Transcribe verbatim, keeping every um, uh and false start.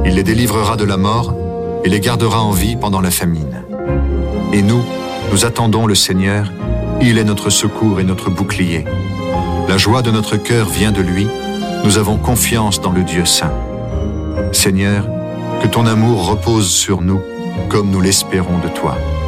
Il les délivrera de la mort et les gardera en vie pendant la famine. Et nous, nous attendons le Seigneur. Il est notre secours et notre bouclier. La joie de notre cœur vient de lui. Nous avons confiance dans le Dieu saint. Seigneur, que ton amour repose sur nous, comme nous l'espérons de toi.